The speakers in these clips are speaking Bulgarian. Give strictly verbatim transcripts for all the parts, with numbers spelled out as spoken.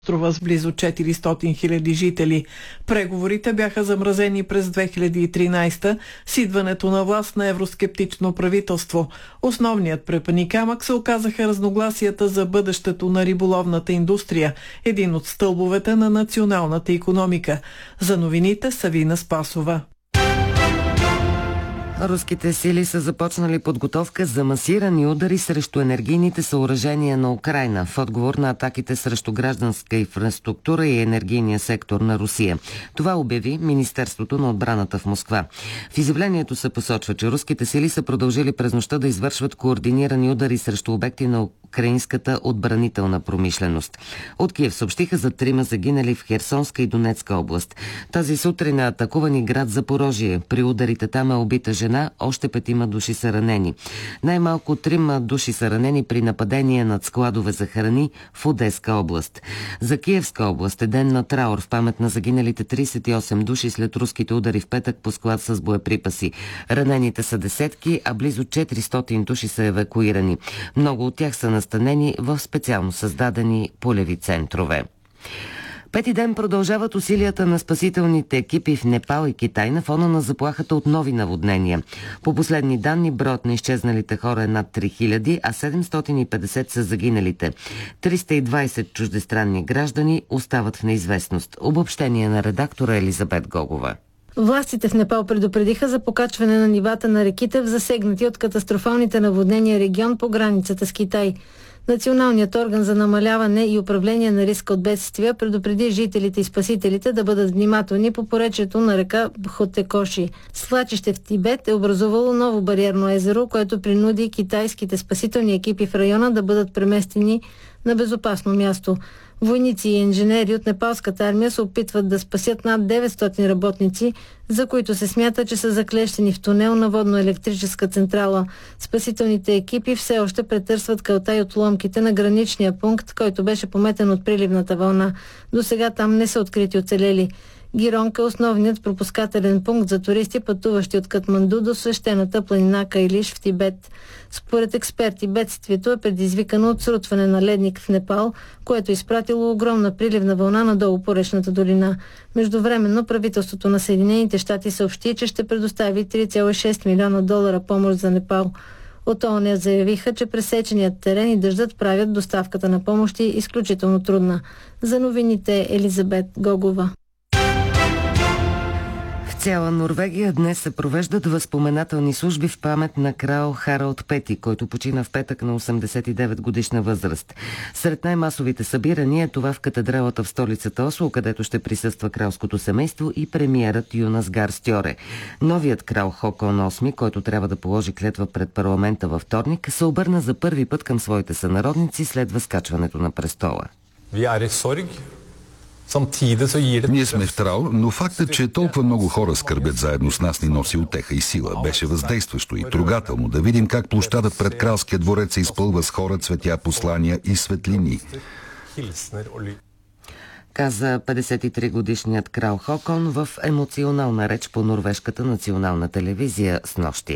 острова с близо четиристотин хиляди жители. Преговорите бяха замразени през две хиляди и тринадесета с идването на власт на евроскептично правителство. Основният препъни камък се оказаха разногласията за бъдещето на риболовната индустрия, един от стълбовете на националната икономика. За новините Савина Спасова. Руските сили са започнали подготовка за масирани удари срещу енергийните съоръжения на Украйна в отговор на атаките срещу гражданска инфраструктура и енергийния сектор на Русия. Това обяви Министерството на отбраната в Москва. В изявлението се посочва, че руските сили са продължили през нощта да извършват координирани удари срещу обекти на украинската отбранителна промишленост. От Киев съобщиха за трима загинали в Херсонска и Донецка област. Тази сутрин е атакувани град Запорожие. При ударите там е убита жена, още петима души са ранени. Най-малко трима души са ранени при нападение над складове за храни в Одеска област. За Киевска област е ден на траур в памет на загиналите тридесет и осем души след руските удари в петък по склад с боеприпаси. Ранените са десетки, а близо четиристотин души са евакуирани. Много от тях са настанени в специално създадени полеви центрове. Пети ден продължават усилията на спасителните екипи в Непал и Китай на фона на заплахата от нови наводнения. По последни данни, броят на изчезналите хора е над три хиляди, а седемстотин и петдесет са загиналите. триста и двадесет чуждестранни граждани остават в неизвестност. Обобщение на редактора Елизабет Гогова. Властите в Непал предупредиха за покачване на нивата на реките в засегнати от катастрофалните наводнения регион по границата с Китай. Националният орган за намаляване и управление на риска от бедствия предупреди жителите и спасителите да бъдат внимателни по поречието на река Бхотекоши. Свлачище в Тибет е образувало ново бариерно езеро, което принуди китайските спасителни екипи в района да бъдат преместени на безопасно място. Войници и инженери от непалската армия се опитват да спасят над деветстотин работници, за които се смята, че са заклещени в тунел на водно-електрическа централа. Спасителните екипи все още претърсват кълта и отломките на граничния пункт, който беше пометен от приливната вълна. До сега там не са открити оцелели. Гиронка е основният пропускателен пункт за туристи, пътуващи от Катманду до свещената планина Кайлиш в Тибет. Според експерти, бедствието е предизвикано от срутване на ледник в Непал, което е изпратило огромна приливна вълна надолу по речната долина. Междувременно правителството на Съединените щати съобщи, че ще предостави три цяло и шест милиона долара помощ за Непал. От ООН заявиха, че пресеченият терен и дъждът правят доставката на помощи изключително трудна. За новините Елизабет Гогова. В цяла Норвегия днес се провеждат възпоменателни служби в памет на крал Харалд Пети, който почина в петък на осемдесет и девет годишна възраст. Сред най-масовите събирания е това в катедралата в столицата Осло, където ще присъства кралското семейство и премиерът Юнас Гар Стьоре. Новият крал Хокон осми, който трябва да положи клетва пред парламента във вторник, се обърна за първи път към своите сънародници след възкачването на престола. Ние сме в траур, но фактът, че толкова много хора скърбят заедно с нас, ни носи утеха и сила. Беше въздействащо и трогателно да видим как площадът пред кралския дворец се изпълва с хора, цветя, послания и светлини. Каза петдесет и три годишният крал Хокон в емоционална реч по норвежката национална телевизия снощи.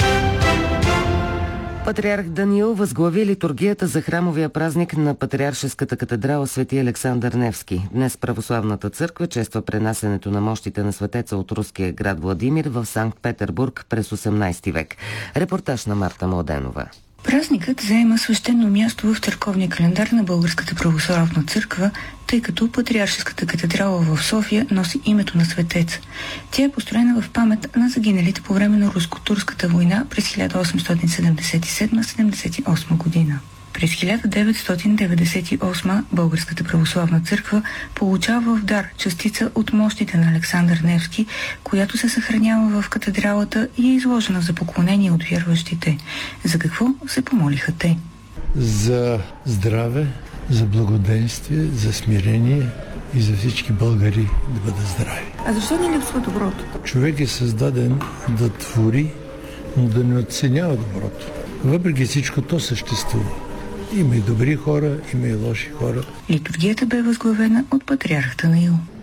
Патриарх Даниил възглави литургията за храмовия празник на Патриаршеската катедрала Свети Александър Невски. Днес православната църква чества пренасенето на мощите на светеца от руския град Владимир в Санкт-Петербург през осемнадесети век. Репортаж на Марта Младенова. Празникът заема свещено място в църковния календар на Българската православна църква, тъй като Патриаршеската катедрала в София носи името на светец. Тя е построена в памет на загиналите по време на руско-турската война през хиляда осемстотин седемдесет и седма - седемдесет и осма година. През хиляда деветстотин деветдесет и осма Българската православна църква получава в дар частица от мощите на Александър Невски, която се съхранява в катедралата и е изложена за поклонение от вярващите. За какво се помолиха те? За здраве, за благоденствие, за смирение и за всички българи да бъдат здрави. А защо не липсва доброто? Човек е създаден да твори, но да не оценява доброто. Въпреки всичко то съществува. Има и добри хора, има и лоши хора. Литургията бе възглавена от патриарх Даниил.